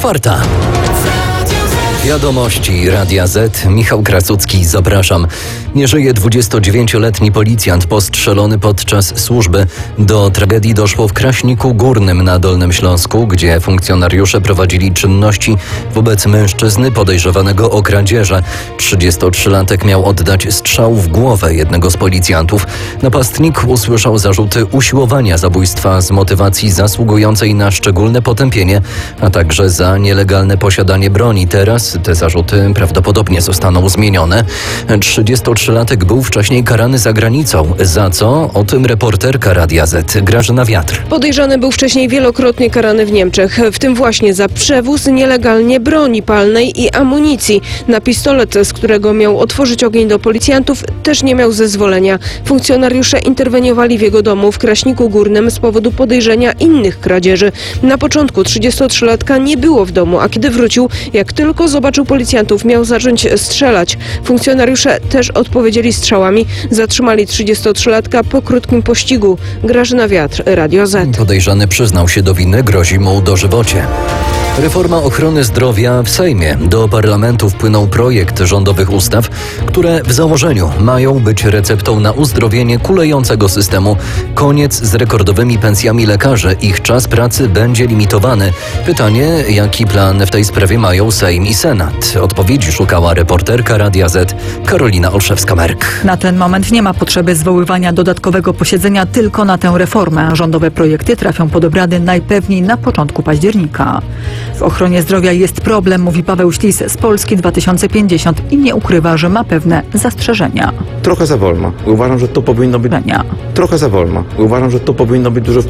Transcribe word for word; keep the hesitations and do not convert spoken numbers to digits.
Czwarta. Wiadomości Radia Z. Michał Krasucki, zapraszam. Nie żyje dwudziestodziewięcioletni policjant postrzelony podczas służby. Do tragedii doszło w Kraśniku Górnym na Dolnym Śląsku, gdzie funkcjonariusze prowadzili czynności wobec mężczyzny podejrzewanego o kradzieże. trzydziestotrzylatek miał oddać strzał w głowę jednego z policjantów. Napastnik usłyszał zarzuty usiłowania zabójstwa z motywacji zasługującej na szczególne potępienie, a także za nielegalne posiadanie broni. Teraz te zarzuty prawdopodobnie zostaną zmienione. trzydziestotrzylatek był wcześniej karany za granicą. Za co? O tym reporterka Radia Z. Grażyna Wiatr. Podejrzany był wcześniej wielokrotnie karany w Niemczech, w tym właśnie za przewóz nielegalnie broni palnej i amunicji. Na pistolet, z którego miał otworzyć ogień do policjantów, też nie miał zezwolenia. Funkcjonariusze interweniowali w jego domu w Kraśniku Górnym z powodu podejrzenia innych kradzieży. Na początku trzydziestotrzylatka nie było w domu, a kiedy wrócił, jak tylko zobaczył policjantów, miał zacząć strzelać. Funkcjonariusze też odpowiedzieli strzałami. Zatrzymali trzydziestotrzylatka po krótkim pościgu. Grażyna Wiatr, Radio Z. Podejrzany przyznał się do winy, grozi mu dożywocie. Reforma ochrony zdrowia w Sejmie. Do parlamentu wpłynął projekt rządowych ustaw, które w założeniu mają być receptą na uzdrowienie kulejącego systemu. Koniec z rekordowymi pensjami lekarzy. Ich czas pracy będzie limitowany. Pytanie, jaki plan w tej sprawie mają Sejm i Senat? Odpowiedzi szukała reporterka Radia Z Karolina Olszewska-Merk. Na ten moment nie ma potrzeby zwoływania dodatkowego posiedzenia tylko na tę reformę. Rządowe projekty trafią pod obrady najpewniej na początku października. W ochronie zdrowia jest problem, mówi Paweł Ślis z Polski dwa tysiące pięćdziesiąt i nie ukrywa, że ma pewne zastrzeżenia. Trochę za wolno. Uważam, że to powinno być... Trochę za wolno. Uważam, że to powinno być dużo